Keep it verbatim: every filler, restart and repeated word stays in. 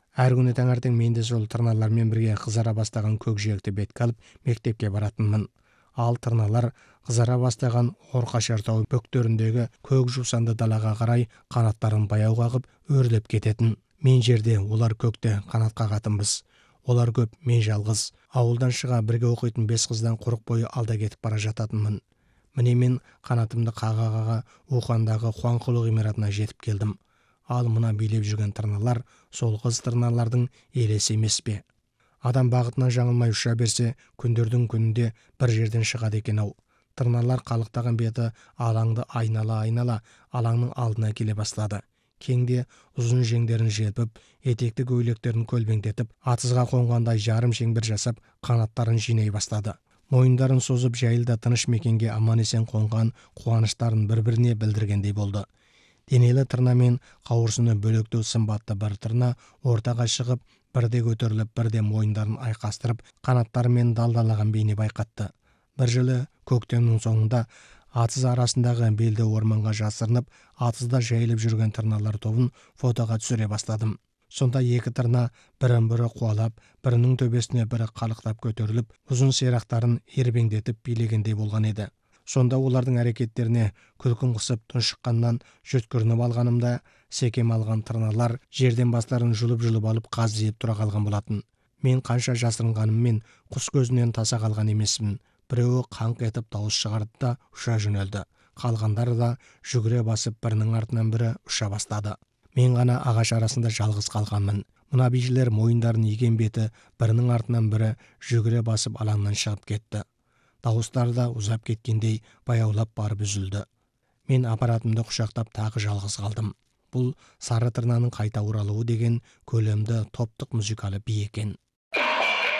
Әр күні таңертең мен де сол тырналармен бірге қызара бастаған көкжиекті бетке алып мектепке баратынмын. Ал тырналар қызара бастаған Орқашар тау бөктеріндегі көк жусанды далаға қарай қанаттарын баяу қағып өрлеп кететін. Мен жерде, олар көкте қанат қағатынбыз. Олар көп, мен жалғыз. Ауылдан шыға бірге оқитын бес қыздан құрық бойы алда кетіп бара жататынмын. Міне мен қанатымды қаға-қаға Ухандағы Хуанқұлы ғимаратына жетіп келдім. Ал мына билеп жүрген тырналар сол қыз тырналардың елесі емес пе? Адам бағытынан жаңылмай ұша берсе, күндердің күнінде бір жерден шығады екен-ау. Тырналар қалықтаған беті алаңды айнала-айнала алаңның алдына келе бастады. Кеңде ұзын жеңдерін желпіп, етекті көйлектерін көлбеңдетіп, атызға қонғандай жарым шеңбер жасап, қанаттарын жинай бастады. Мойындарын созып жайылда тыныш мекенге аман-есен қонған қуаныштарын бір-біріне білдіргендей болды. Денелі тырна мен қауырсыны бөлектеу сымбатты бір тырна ортаға шығып, бірде көтеріліп, бірде мойындарын айқастырып, қанаттарымен далдалаған бейне байқатты. Бір жылы көктемнің соңында атыз арасындағы белді орманға жасырынып, атызда жайылып жүрген тырналар тобын фотоға түсіре бастадым. Сонда екі тырна бірін-бірі қуалап, бірінің төбесіне бірі қалықтап көтеріліп, ұзын сирақтарын ербеңдетіп билегендей болған еді. Сонда олардың әрекеттеріне күлкім қысып тұншыққаннан жөткірініп алғанымда, секем алған тырналар жерден бастарын жұлып-жұлып алып қаздиып тұра қалған болатын. Мен қанша жасырынғаныммен құс көзінен таса қалған емеспін. Біреуі қаңқ етіп дауыс шығарды да ұша жөнелді. Қалғандары да жүгіре басып бірінің артынан бірі ұша бастады. Мен ғана ағаш арасында жалғыз қалғанмын. Мына бейшілер мойындарын иген беті бірінің артынан бірі жүгіре басып алаңнан шығып кетті. Дауыстары да ұзап кеткендей баяулап барып үзілді. Мен аппаратымды құшақтап тағы жалғыз қалдым. Бұл сары тырнаның қайта оралуы деген көлемді топтық музыкалы би екен.